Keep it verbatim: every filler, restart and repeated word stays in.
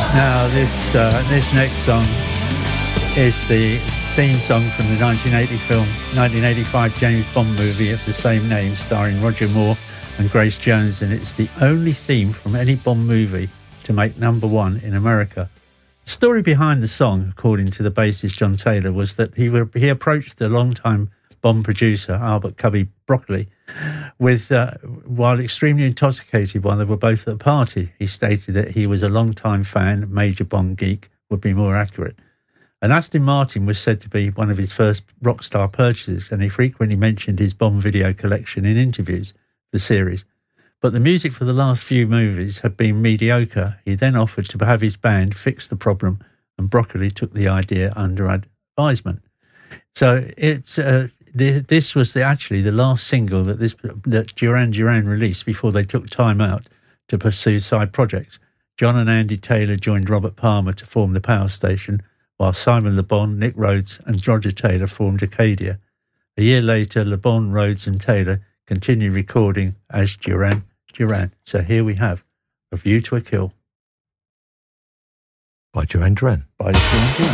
Now, this uh, this next song is the theme song from the nineteen eighty film, nineteen eighty-five James Bond movie of the same name, starring Roger Moore and Grace Jones, and it's the only theme from any Bond movie to make number one in America. The story behind the song, according to the bassist John Taylor, was that he were, he approached the longtime Bond producer, Albert Cubby Broccoli, with uh, while extremely intoxicated while they were both at a party. He stated that he was a long-time fan, major Bond geek would be more accurate. And Aston Martin was said to be one of his first rock star purchases, and he frequently mentioned his Bond video collection in interviews, the series. But the music for the last few movies had been mediocre. He then offered to have his band fix the problem, and Broccoli took the idea under advisement. So it's uh, the, this was the, actually the last single that this that Duran Duran released before they took time out to pursue side projects. John and Andy Taylor joined Robert Palmer to form the Power Station, while Simon Le Bon, Nick Rhodes and Roger Taylor formed Acadia. A year later, Le Bon, Rhodes and Taylor continued recording as Duran Duran. So here we have A View to a Kill. By Duran Duran. By Duran Duran.